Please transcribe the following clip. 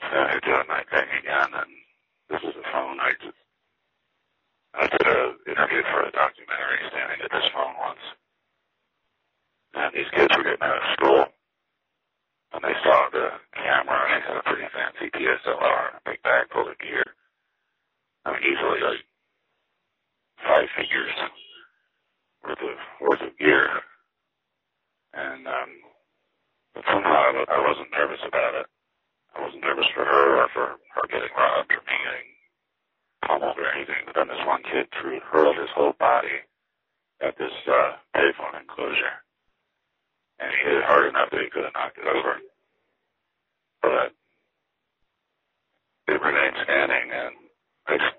standing doing my thing again, and this is the phone. I did an interview for a documentary standing at this phone once, and these kids were getting out of school, and they saw the camera, and they had a pretty fancy DSLR and a big bag full of gear. I mean, easily like 5 figures worth of gear. And but somehow I wasn't nervous about it. I wasn't nervous for her or for her getting robbed or me getting pummeled or anything. But then this one kid hurled his whole body at this payphone enclosure. And he hit it hard enough that he could have knocked it over. But it remained standing, and I